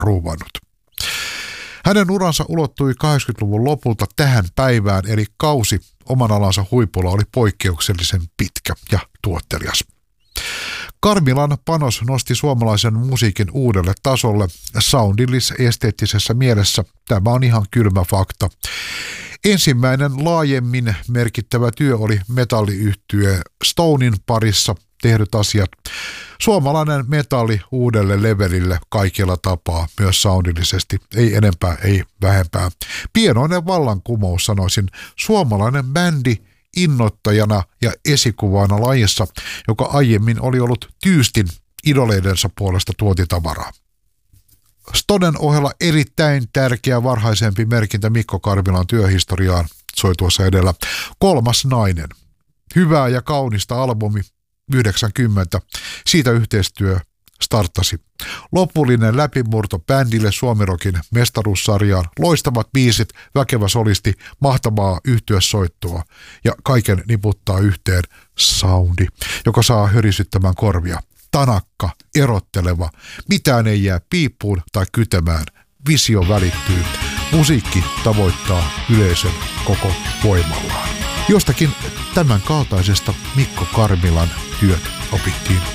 ruuvannut. Hänen uransa ulottui 80-luvun lopulta tähän päivään, eli kausi oman alansa huipulla oli poikkeuksellisen pitkä ja tuottelias. Karmilan panos nosti suomalaisen musiikin uudelle tasolle soundillis-esteettisessä mielessä. Tämä on ihan kylmä fakta. Ensimmäinen laajemmin merkittävä työ oli metalliyhtye Stonein parissa tehdyt asiat. Suomalainen metalli uudelle levelille kaikilla tapaa, myös soundillisesti. Ei enempää, ei vähempää. Pienoinen vallankumous, sanoisin. Suomalainen bändi innoittajana ja esikuvana lajissa, joka aiemmin oli ollut tyystin idoleidensa puolesta tuotitavaraa. Stonen ohella erittäin tärkeä varhaisempi merkintä Mikko Karmilan työhistoriaan soi tuossa edellä. Kolmas nainen. Hyvää ja kaunista albumi 90. Siitä yhteistyö starttasi. Lopullinen läpimurto bändille Suomirokin mestaruussarjaan. Loistavat biisit, väkevä solisti, mahtavaa yhtyesoittoa ja kaiken niputtaa yhteen soundi, joka saa hörisyttämään korvia. Tanakka, erotteleva, mitään ei jää piippuun tai kytemään. Visio välittyy. Musiikki tavoittaa yleisön koko voimallaan. Jostakin tämän kaltaisesta Mikko Karmilan työt opittiin